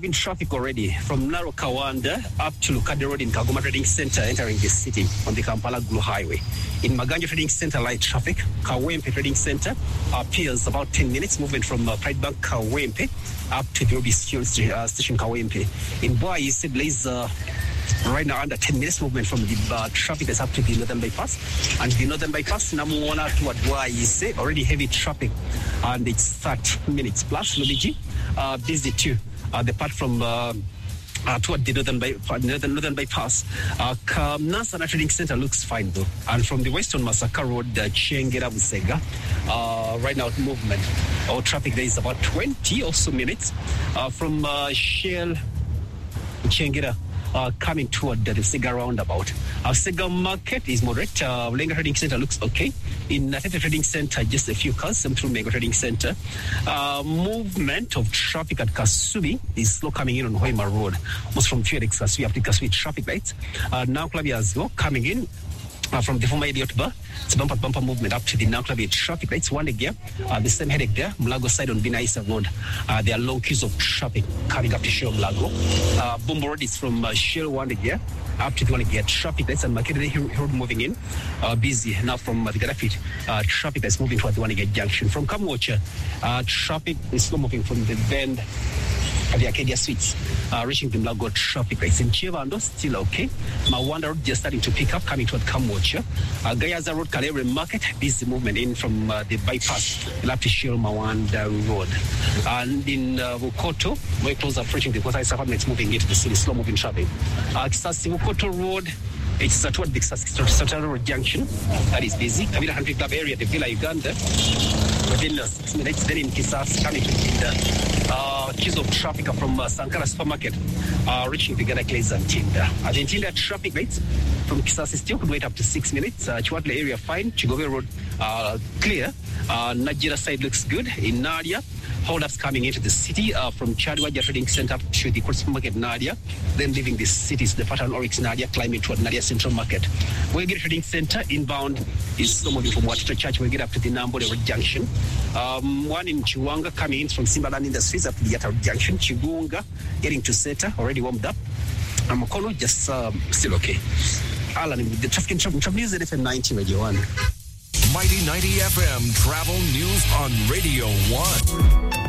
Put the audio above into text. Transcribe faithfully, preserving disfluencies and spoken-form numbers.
in traffic already from Narrow Kawanda up to Lukade Road in Kagoma Trading Center entering the city on the Kampala Glue Highway. In Maganja Trading Center, light traffic. Kawempe Trading Center appears about ten minutes movement from uh, Pride Bank Kawempe up to the Obis Fuel uh, Station Kawempe. In Bwai, you see Blaze uh, right now under ten minutes movement from the uh, traffic that's up to the Northern Bypass. And the Northern Bypass, Namuona to Adwa, you see already heavy traffic and it's thirty minutes plus. Lubiji, uh, busy too. Uh, the part from uh, uh, toward the northern, by, northern, northern bypass. Uh, Nasana Trading Center looks fine though. And from the western Masaka Road, uh, Chengera Busega, uh, right now movement or traffic there is about twenty or so minutes. Uh, from uh, Shell, Chengera, Uh, coming toward the Sega roundabout. Our Sega market is moderate. Uh, Lenga Trading Center looks okay. In Natete Trading Center, just a few cars come through Mega Trading Center. Uh, movement of traffic at Kasubi is slow coming in on Hoima Road. Most from Felix Kasubi up to Kasubi traffic lights. Uh, now Klabi as well coming in. Uh, from the former Elliot Bar, it's bumper bumper movement up to the now club traffic lights. One again, uh, the same headache there. Mlago side on Binaisa Road. Uh, there are long queues of traffic coming up to Shell Mlago. Uh, Bombo Road is from uh, Shell one again up to the one again. Traffic lights and Makere Road moving in. Uh, busy now from uh, the Gaddafi. Uh, traffic that's moving toward the one again junction. From Kamwocha, uh, traffic is slow moving from the bend. The Arcadia Suites, uh, reaching the Mlago traffic lights. In Chevando, still okay. Mawanda Road just starting to pick up, coming toward Kamwocha. Uh, Gayaza Road, Kalere Market, busy movement in from uh, the bypass, Laptishil Mawanda Road. And in uh, Vukoto, very close approaching the Kota apartments, moving into the city, slow moving traffic. Uh, Kisasi Vukoto Road, it's uh, toward the Kisasi Road Junction, that is busy. Kabila Country Club area, the Villa Uganda. Within uh, six minutes, then in Kisasi, coming to the uh, queues of traffic from uh, Sankara Supermarket, uh, reaching the Ghana Clays and Tinda. At the Tinda traffic lights from Kisasi still could wait up to six minutes. Uh, Chiwatla area fine. Chigove Road uh, clear. Uh, Najira side looks good. In Nadia, hold-ups coming into the city uh, from Chadwaja Trading Center to the Supermarket Nadia, then leaving the cities, the Pattern Oryx Nadia, climbing toward Nadia Central Market. Wegate Trading Center inbound is slow moving from Watita Church. We get up to the Namboda Road Junction. Um, one in Chiwanga coming in from Simbaland Industries up to the Yata Junction. Chigunga getting to Seta, already warmed up. And Mokono just um, still okay. Alan, the traffic and traffic news at F M ninety Radio one. Mighty ninety F M travel news on Radio one.